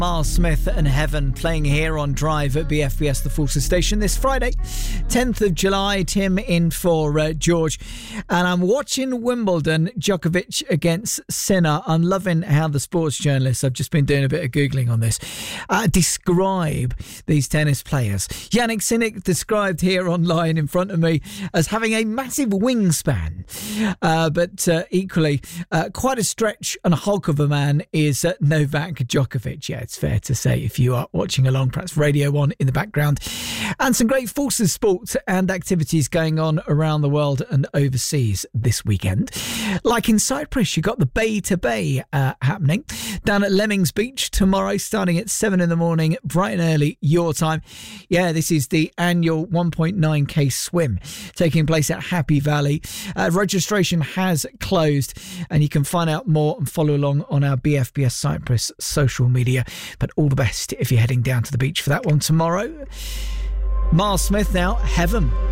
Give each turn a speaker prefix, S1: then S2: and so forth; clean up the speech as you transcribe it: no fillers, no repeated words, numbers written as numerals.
S1: Miles Smith and Heaven playing here on Drive at BFBS, the Forces station, this Friday, 10th of July. Tim in for George. And I'm watching Wimbledon, Djokovic against Sinner. I'm loving how the sports journalists, I've just been doing a bit of Googling on this, describe these tennis players. Yannick Sinner described here online in front of me as having a massive wingspan. But equally, quite a stretch and a hulk of a man is Novak Djokovic. Yeah, it's fair to say if you are watching along, perhaps radio on in the background. And some great Forces sports and activities going on around the world and overseas this weekend. Like in Cyprus, you've got the Bay to Bay happening down at Lemmings Beach tomorrow, starting at 7 in the morning, bright and early your time. Yeah, this is the annual 1.9k swim taking place at Happy Valley. Registration has closed, and you can find out more and follow along on our BFBS Cyprus social media. But all the best if you're heading down to the beach for that one tomorrow. Miles Smith now, Heaven.